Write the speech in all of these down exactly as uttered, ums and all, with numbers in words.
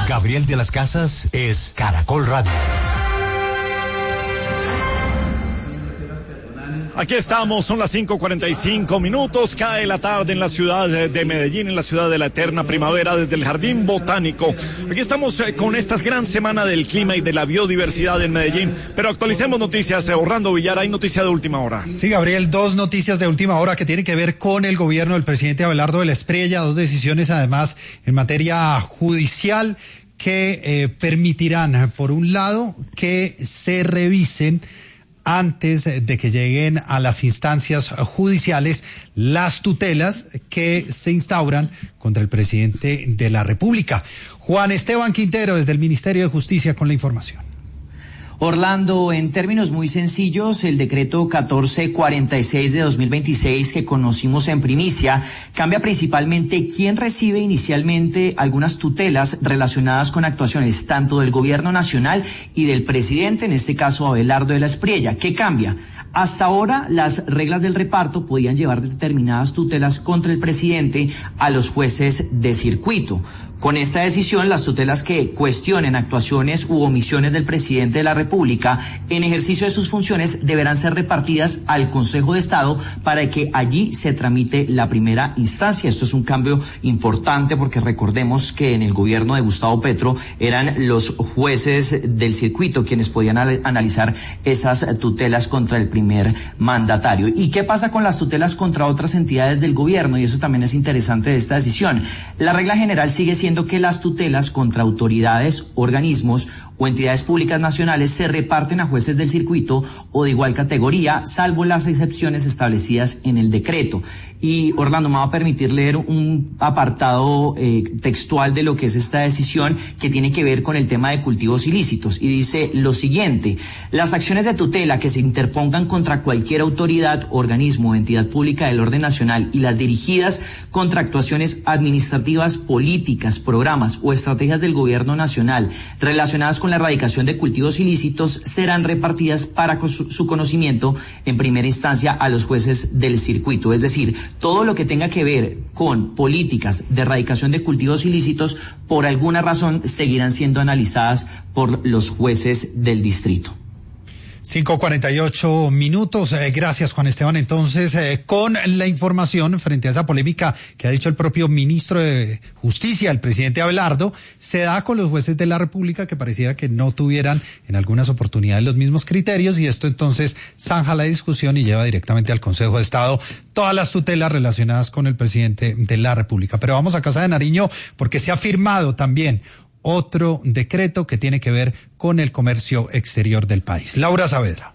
Gabriel de las Casas es Caracol Radio. Aquí estamos, son las cinco cuarenta y cinco minutos, cae la tarde en la ciudad de Medellín, en la ciudad de la eterna primavera, desde el Jardín Botánico. Aquí estamos eh, con esta gran semana del clima y de la biodiversidad en Medellín, pero actualicemos noticias. eh, Orlando Villar, hay noticia de última hora. Sí, Gabriel, dos noticias de última hora que tienen que ver con el gobierno del presidente Abelardo de la Espriella, dos decisiones además en materia judicial que eh, permitirán, por un lado, que se revisen antes de que lleguen a las instancias judiciales las tutelas que se instauran contra el presidente de la República. Juan Esteban Quintero, desde el Ministerio de Justicia, con la información. Orlando, en términos muy sencillos, el decreto catorce cuarenta y seis de dos mil veintiséis que conocimos en primicia cambia principalmente quién recibe inicialmente algunas tutelas relacionadas con actuaciones tanto del gobierno nacional y del presidente, en este caso Abelardo de la Espriella. ¿Qué cambia? Hasta ahora, las reglas del reparto podían llevar determinadas tutelas contra el presidente a los jueces de circuito. Con esta decisión, las tutelas que cuestionen actuaciones u omisiones del presidente de la República en ejercicio de sus funciones deberán ser repartidas al Consejo de Estado para que allí se tramite la primera instancia. Esto es un cambio importante porque recordemos que en el gobierno de Gustavo Petro eran los jueces del circuito quienes podían analizar esas tutelas contra el primer mandatario. ¿Y qué pasa con las tutelas contra otras entidades del gobierno? Y eso también es interesante de esta decisión. La regla general sigue siendo que las tutelas contra autoridades, organismos o entidades públicas nacionales se reparten a jueces del circuito o de igual categoría, salvo las excepciones establecidas en el decreto. Y Orlando, me va a permitir leer un apartado eh, textual de lo que es esta decisión que tiene que ver con el tema de cultivos ilícitos. Y dice lo siguiente: las acciones de tutela que se interpongan contra cualquier autoridad, organismo o entidad pública del orden nacional y las dirigidas contra actuaciones administrativas, políticas, programas o estrategias del gobierno nacional relacionadas con la erradicación de cultivos ilícitos serán repartidas para su conocimiento en primera instancia a los jueces del circuito. Es decir, todo lo que tenga que ver con políticas de erradicación de cultivos ilícitos, por alguna razón, seguirán siendo analizadas por los jueces del distrito. cinco cuarenta y ocho minutos. Eh, gracias, Juan Esteban. Entonces, eh, con la información frente a esa polémica que ha dicho el propio ministro de Justicia, el presidente Abelardo, se da con los jueces de la República que pareciera que no tuvieran en algunas oportunidades los mismos criterios, y esto entonces zanja la discusión y lleva directamente al Consejo de Estado todas las tutelas relacionadas con el presidente de la República. Pero vamos a Casa de Nariño porque se ha firmado también otro decreto que tiene que ver con el comercio exterior del país. Laura Saavedra.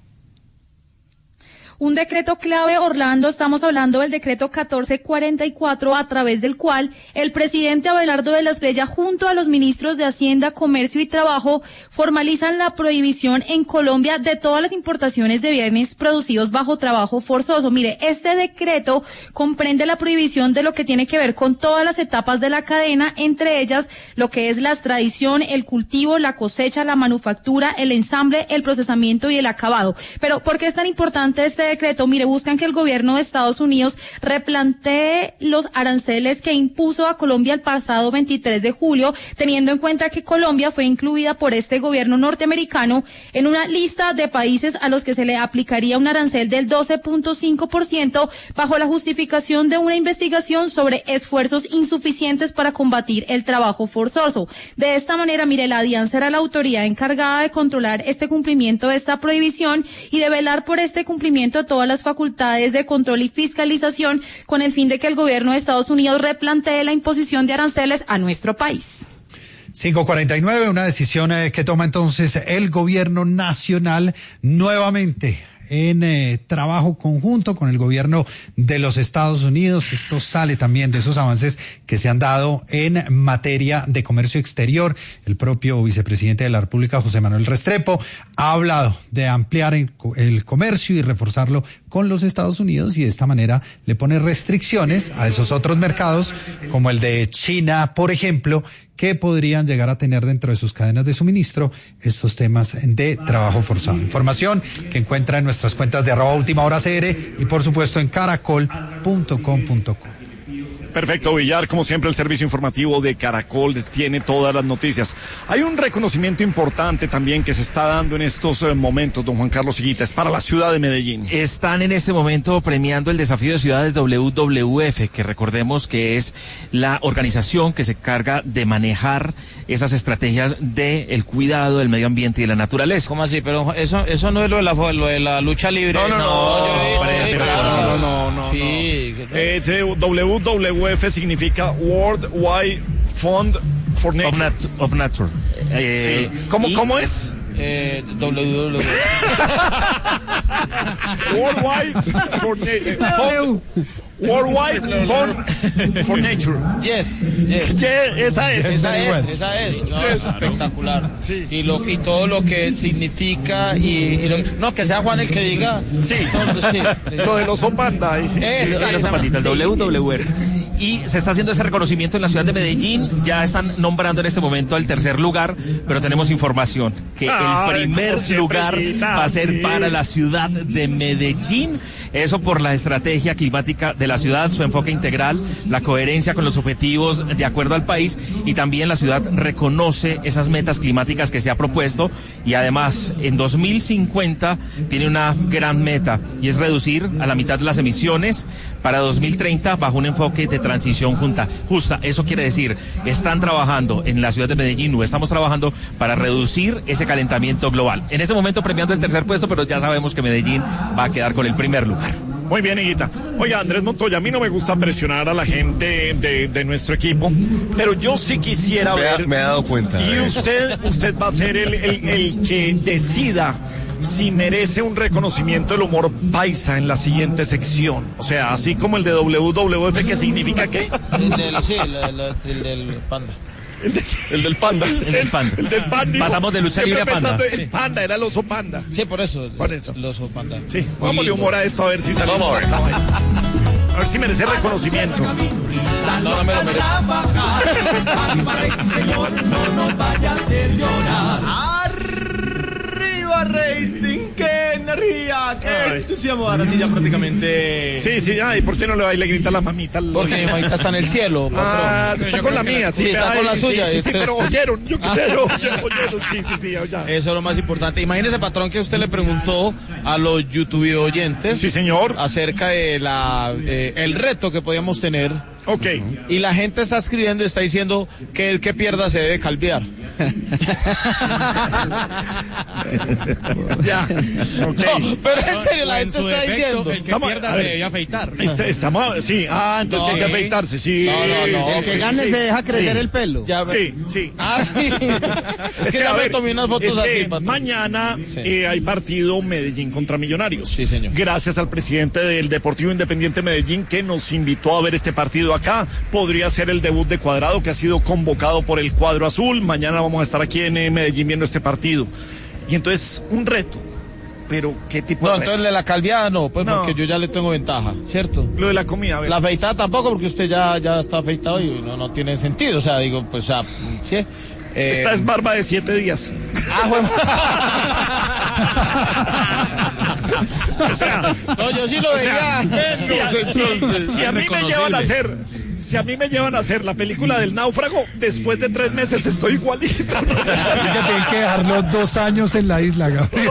Un decreto clave, Orlando, estamos hablando del decreto catorce cuarenta y cuatro, a través del cual el presidente Abelardo de la Espriella, junto a los ministros de Hacienda, Comercio y Trabajo, formalizan la prohibición en Colombia de todas las importaciones de bienes producidos bajo trabajo forzoso. Mire, este decreto comprende la prohibición de lo que tiene que ver con todas las etapas de la cadena, entre ellas lo que es la extracción, el cultivo, la cosecha, la manufactura, el ensamble, el procesamiento y el acabado. Pero, ¿por qué es tan importante este decreto? Mire, buscan que el gobierno de Estados Unidos replantee los aranceles que impuso a Colombia el pasado veintitrés de julio, teniendo en cuenta que Colombia fue incluida por este gobierno norteamericano en una lista de países a los que se le aplicaría un arancel del doce punto cinco por ciento bajo la justificación de una investigación sobre esfuerzos insuficientes para combatir el trabajo forzoso. De esta manera, mire, la DIAN será la autoridad encargada de controlar este cumplimiento de esta prohibición y de velar por este cumplimiento de todas las facultades de control y fiscalización, con el fin de que el gobierno de Estados Unidos replantee la imposición de aranceles a nuestro país. cinco cuarenta y nueve, una decisión eh, que toma entonces el gobierno nacional nuevamente en eh, trabajo conjunto con el gobierno de los Estados Unidos. Esto sale también de esos avances que se han dado en materia de comercio exterior. El propio vicepresidente de la República, José Manuel Restrepo, ha hablado de ampliar el, el comercio y reforzarlo con los Estados Unidos, y de esta manera le pone restricciones a esos otros mercados, como el de China, por ejemplo, que podrían llegar a tener dentro de sus cadenas de suministro estos temas de trabajo forzado. Información que encuentra en nuestras cuentas de arroba última hora C R y por supuesto en caracol punto com punto co. Perfecto, Villar, como siempre el servicio informativo de Caracol tiene todas las noticias. Hay un reconocimiento importante también que se está dando en estos eh, momentos, don Juan Carlos Higuita, es para la ciudad de Medellín. Están en este momento premiando el desafío de ciudades W W F, que recordemos que es la organización que se encarga de manejar esas estrategias de el cuidado del medio ambiente y de la naturaleza. ¿Cómo así? Pero eso eso no es lo de la, lo de la lucha libre. No, no, no, no, yo, hombre, sí, pero, claro. no, no, no, sí, no. Eh, W W F significa World Wide Fund for Nature. Of, nat of Nature. Eh, sí. ¿Cómo, y, ¿Cómo es? Eh, W W F. Worldwide for Nature. Worldwide Fund for Nature. Yes, yes. Yeah, esa es. Esa es, esa es. No, yes. Es espectacular. Sí. Y, lo, y todo lo que significa. y, y lo, No, que sea Juan el que diga. Sí. No, pues, sí. Lo de los Opanda. Sí. Es, sí, los Opandita, el W W F. Y se está haciendo ese reconocimiento en la ciudad de Medellín. Ya están nombrando en este momento el tercer lugar, pero tenemos información que ah, el primer lugar va a ser sí. para la ciudad de Medellín. Eso por la estrategia climática de la ciudad, su enfoque integral, la coherencia con los objetivos de acuerdo al país, y también la ciudad reconoce esas metas climáticas que se ha propuesto, y además en dos mil cincuenta tiene una gran meta, y es reducir a la mitad las emisiones para dos mil treinta bajo un enfoque de transición justa. justa. Eso quiere decir, están trabajando en la ciudad de Medellín, o estamos trabajando para reducir ese calentamiento global. En este momento premiando el tercer puesto, pero ya sabemos que Medellín va a quedar con el primer lugar. Muy bien, Higuita. Oiga, Andrés Montoya, a mí no me gusta presionar a la gente de, de nuestro equipo, pero yo sí quisiera me ver... Ha, me he dado cuenta. Y eh. usted, usted va a ser el, el, el que decida si merece un reconocimiento del humor paisa en la siguiente sección. O sea, así como el de W W F, ¿qué significa qué? El del, sí, el, el, el del panda. El, de, el del panda. El del panda. El del panda. Pasamos de lucha libre a panda. El sí. panda era el oso panda. Sí, por eso. Por eso. El oso panda. Sí, vámonos de humor a esto a ver si se vamos a ver. A ver si merece reconocimiento. No, no me lo merece. Señor, no nos vaya a hacer llorar. Arriba rating, qué energía, qué entusiasmo. Ahora sí ya prácticamente. Sí, sí, ay, ¿por qué no le, le grita a la mamita? Porque mi mamita está en el cielo, patrón. Ah, está con la mía, sí, sí, está ay, con la sí, suya. Sí, sí, sí, pero oyeron, yo Ah. quiero, oyeron, sí, sí, sí, ya. Eso es lo más importante. Imagínese, patrón, que usted le preguntó a los YouTube oyentes. Sí, señor. Acerca de la eh, el reto que podíamos tener. Ok. Y la gente está escribiendo y está diciendo que el que pierda se debe calviar. Ya. Okay. No, pero en serio, la gente está defecto, diciendo. el que Estamos, pierda se debe afeitar. Está, estamos, sí, ah, entonces No, hay que sí. afeitarse, sí. No, no, no. Sí, El que sí, gane sí, se deja crecer sí. el pelo. Ya, Sí, sí. Ah, sí. Es, que ya a me ver, tomé unas fotos es así, que patrón. mañana Sí. eh, hay partido Medellín contra Millonarios. Sí, señor. Gracias al presidente del Deportivo Independiente Medellín que nos invitó a ver este partido acá. Podría ser el debut de Cuadrado, que ha sido convocado por el cuadro azul. Mañana vamos a estar aquí en eh, Medellín viendo este partido. Y entonces, un reto. Pero, ¿qué tipo No, de reto? entonces de la calviada no, pues No. porque yo ya le tengo ventaja, ¿cierto? Lo de la comida, a ver. La afeitada tampoco, porque usted ya, ya está afeitado y no, no tiene sentido. O sea, digo, pues, o sea, ¿sí? Eh, Esta es barba de siete días. Ah, bueno. O sea, No, yo sí lo o sea, veía. si, a, si- si a mí me llevan a hacer, si a mí me llevan a hacer la película del náufrago, después de tres meses estoy igualito. Ya tienen que dejarlo dos años en la isla, Gabriel.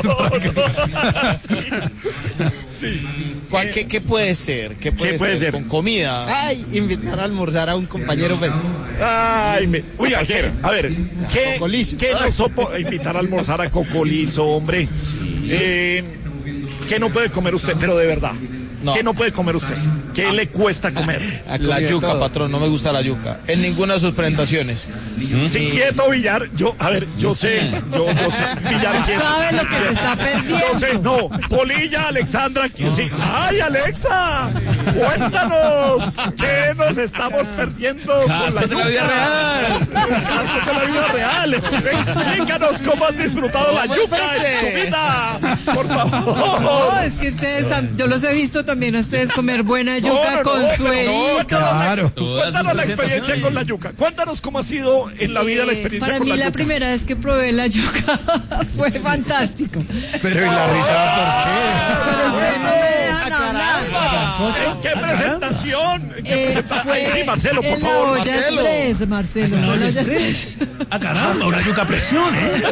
Sí. ¿Cuál- ¿Qué, qué puede ser? ¿Qué puede, ¿Qué puede ser? Con comida. Ay, invitar a almorzar a un compañero pues. Ay, me... Uy, ¿a qué? A ver, ¿qué, Cocolizo. ¿qué no sopo... Invitar a almorzar a Cocolizo, hombre. Eh, ¿Qué no puede comer usted? Pero de verdad. No. ¿Qué no puede comer usted? ¿Qué le cuesta comer? La yuca, patrón, no me gusta la yuca. En ninguna de sus presentaciones. Si quieto, Villar, yo, a ver, yo sé, yo, yo sé, Villar quieto. ¿Sabe lo que se está perdiendo? Yo sé, no, Polilla, Alexandra, que sí. ¡Ay, Alexa! Cuéntanos, ¿qué nos estamos perdiendo con la Casos de la vida real. Casos de la vida real. Explícanos cómo has disfrutado la yuca en tu vida, por favor. No, es que ustedes, han- yo los he visto también a ustedes comer buena yuca No, no, no, con pero no, suerito. Claro. Todas Cuéntanos sus la experiencia con la yuca. Cuéntanos cómo ha sido en la vida la Eh, experiencia Para con mí la la yuca. primera vez que probé la yuca fue fantástico. Pero ¿y la risa por qué? Pero ustedes no me dejan ¿En qué presentación? ¿En qué Eh, presentación? fue Ay, sí, Marcelo, por en la favor, olla Marcelo. express, Marcelo. No, en la el olla estrés. Ah, caramba, una yuca a presión, ¿eh?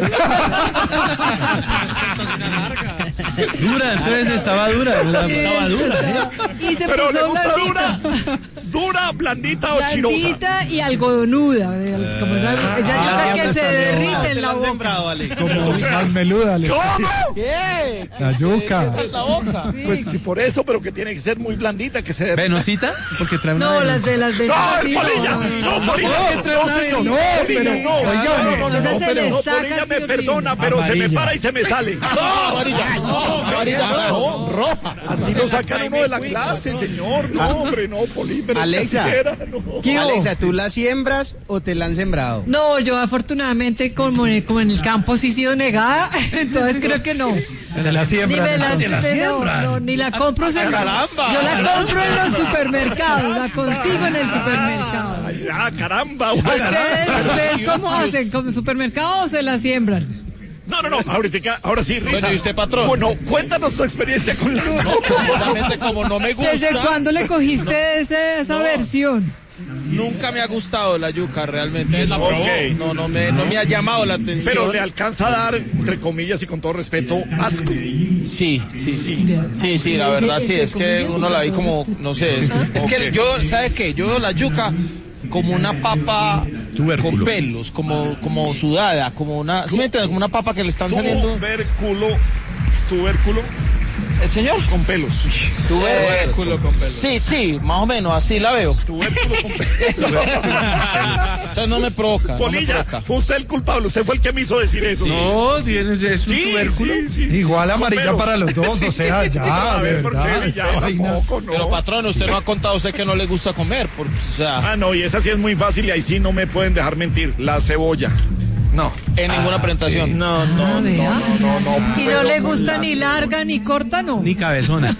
Dura, entonces estaba dura. La, Sí, estaba dura, estaba- Y se Pero le puso gusta blandita. dura, dura, blandita o chirosa. Blandita y algodonuda. de- Como esa, esa yuca que se derrite en la boca. Como más meluda. le- ¿Cómo? ¿Qué? La yuca. ¿Qué es la boca? Pues que por eso, pero que tiene que ser muy blandita, que se... ¿Venosita? Porque trae una No, veno. las de las ¡No, venas. es sí, Polilla! no, no, ¡No, no. Polilla! No, trae una señor. veno. No, Polilla, pero, no. oígame. No, no, no, Esa no, se pero le no, saca Polilla así me horrible. perdona, pero se me Amarilla. para y se me sale. No, amarilla. No, amarilla, no, roja. Así lo sacan uno de la clase, señor. No, hombre, no, Poli, pero Alexa. es que siquiera, no. ¿Qué hubo? Alexa, ¿tú la siembras o te la han sembrado? No, yo afortunadamente como, como en el campo sí he sido negada, entonces creo que no. De la Ni siembra. me la, Te la no, siembran. no, ni la compro. se- caramba. Yo la compro en los supermercados, la consigo en el supermercado. Ay, ah, caramba. güey. ¿Ustedes, ¿ustedes cómo hacen? ¿Como supermercado o se la siembran? No, no, no, ahorita, ahora sí, Risa. Bueno, ¿y usted, patrón? Bueno, cuéntanos tu experiencia con la... Precisamente como no me gusta, ¿Desde cuándo le cogiste ese- esa versión? nunca me ha gustado la yuca realmente. La Ok. No, no me, no me ha llamado la atención. Pero le alcanza a dar, entre comillas y con todo respeto, asco. Sí, sí, sí, sí, sí, la verdad sí, es que uno la vi como, no sé, es, es que yo, ¿sabes qué? Yo veo la yuca como una papa Tubérculo. con pelos, como, como sudada, como una, ¿sí me entiendes? Como una papa que le están saliendo. Tubérculo, tubérculo ¿El señor? con pelos. Tubérculo con pelos. Sí, sí, más o menos, así la veo. Tubérculo con pelos. Entonces no me provoca. No me Polilla, provoca. fue usted el culpable, usted fue el que me hizo decir eso. No, tienes, es un Sí, tubérculo. sí, sí. Igual Con amarilla pelos. para los dos, o sea, ya, A de ver, ¿por verdad. qué? Ya, esa vaina. tampoco, no. Pero patrón, usted no ha contado a usted que no le gusta comer, porque, o sea, Ah, no, y esa sí es muy fácil y ahí sí no me pueden dejar mentir. La cebolla. No. en ninguna presentación. No, no, Ah, no, vea. no, no, no. ¿Y no le gusta ni larga ni corta, no? Ni cabezona.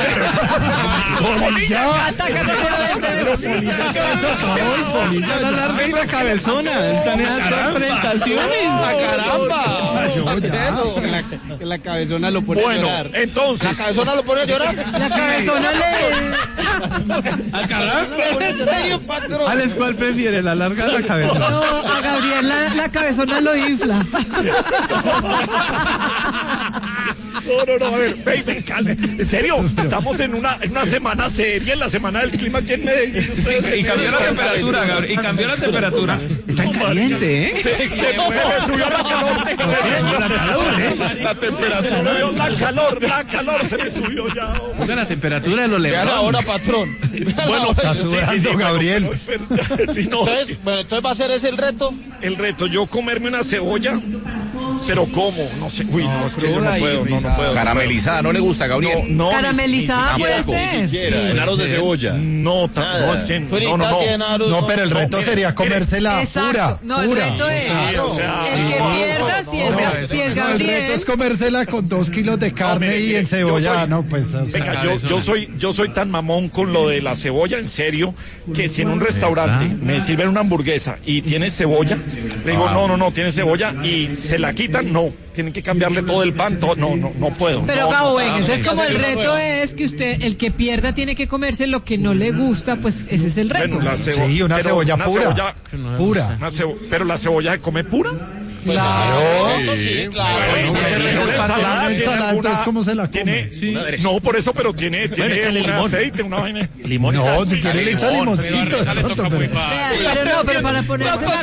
Polilla. Atácate de Ay, Polilla. La larga y la cabezona. Están en las presentaciones. ¡Ah, caramba! Ay, no, ya. La, la cabezona lo pone a Bueno, llorar. ¿La entonces, cabezona lo pone a llorar? La cabezona le... Ah, caramba. ¿En serio, patrón? Alex, ¿cuál prefiere? ¿La larga o la cabezona? No, a Gabriel la, la cabezona lo infla. no, no, no, a ver, ven, ven, calme. En serio, estamos en una, en una semana seria, en la semana del clima aquí en Medellín. Y cambió la temperatura, Gabriel. Y cambió la temperatura. Está caliente, ¿eh? Se, se, se me subió la calor. La temperatura, la calor, la calor se me subió ya. hombre. Oiga, la temperatura de los Vean Lebron. ahora, patrón. Bueno, Está sí, sí, sudando, sí, Gabriel. bueno, pero ya, sí, no, Entonces, bueno, entonces va a ser ese el reto. el reto, yo comerme una cebolla, pero ¿cómo? No sé, uy, no, es que yo no puedo, no, no puedo. Caramelizada, ¿no le gusta, Gabriel? No, no, Caramelizada ni- ni puede siquiera, ser. En aros de cebolla. No, ta- no, es que no, no, no. No, pero el reto mire, sería comérsela Exacto. pura, No, el pura. reto es Sí, o sea, el que no, pierda, no, si es, no, Ga- si es No, el Gabriel. reto es comérsela con dos kilos de carne mire, y mire, en cebolla, yo soy- no, pues, o sea, Venga, yo, yo soy yo soy tan mamón con lo de la cebolla, en serio, que si en un restaurante me sirven una hamburguesa y tiene cebolla, le digo, no, no, no, tiene cebolla y se la quitan, no, tienen que cambiarle todo el pan, todo, no, no, no puedo. Pero no, Gabo, no, venga, no, entonces no, como el no, reto es que usted, el que pierda tiene que comerse lo que no le gusta, pues ese es el reto. Bueno, la cebo- sí, una pero cebolla una pura, cebolla- pura. una cebo- pero la cebolla se come pura. Claro, sí, claro. Bueno, Bueno, una bueno, ensalada una tiene ensalada, alguna- entonces, ¿cómo se la come? tiene- Sí. No, por eso, pero tiene, tiene échale un limón. aceite, una vaina. Limón y No, sal. si quiere le echa limoncito de pronto, pero... Vea, pero no, pero para ponerse la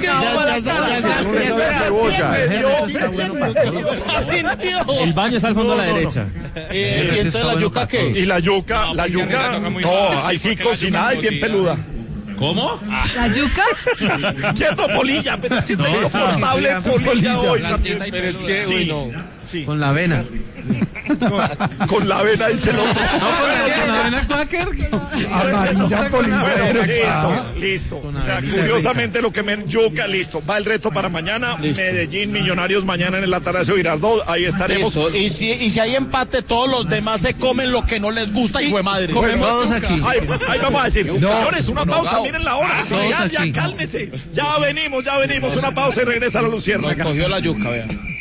El baño está al fondo a la derecha. Eh, ¿Y entonces la yuca qué? Y la yuca, la yuca, no, ahí sí cocinada y bien peluda. ¿Cómo? ¿La yuca? Quieto, Polilla, pero es que está insoportable Polilla hoy también. Pero es que, Sí, uy, no. sí, Con la avena. con la avena dice el otro. ¿Con la avena quaker? Amarilla, Polilla, pero Listo, ya. listo. O sea, curiosamente lo que me yuca, listo. Va el reto para mañana. Medellín, Millonarios mañana en el Atanasio Girardot. Ahí estaremos. Eso, y si, y si hay empate, todos los demás se comen lo que no les gusta, hijo de madre. Todos aquí. Ahí, ahí vamos a decir, señores, una pausa, miren la hora. Todos Ya, aquí. ya, cálmese. Ya venimos, ya venimos. Una pausa y regresa a la Nos Luciérnaga. cogió la yuca, vea.